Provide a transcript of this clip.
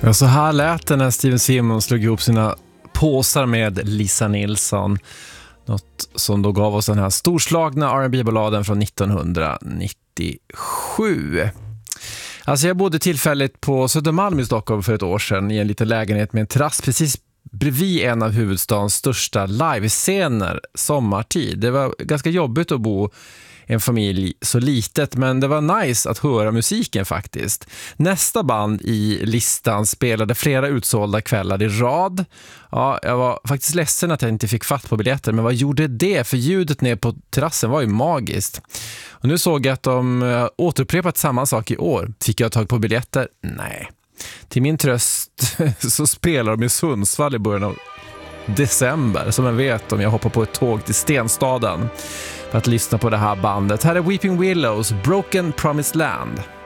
Ja, så här lät det när Steven Simmons slog ihop sina påsar med Lisa Nilsson. Något som då gav oss den här storslagna R&B-balladen från 1997. Alltså jag bodde tillfälligt på Södermalm i Stockholm för ett år sedan i en liten lägenhet med en terrass precis bredvid en av huvudstadens största livescener sommartid. Det var ganska jobbigt att bo en familj så litet, men det var nice att höra musiken faktiskt. Nästa band i listan spelade flera utsålda kvällar i rad. Ja, jag var faktiskt ledsen att jag inte fick fatt på biljetter, men vad gjorde det? För ljudet ner på terrassen var ju magiskt. Och nu såg jag att de återupprepat samma sak i år. Fick jag tag på biljetter? Nej. Till min tröst så spelar de i Sundsvall i början av december, som jag vet om jag hoppar på ett tåg till Stenstaden för att lyssna på det här bandet. Här är Weeping Willows, Broken Promised Land.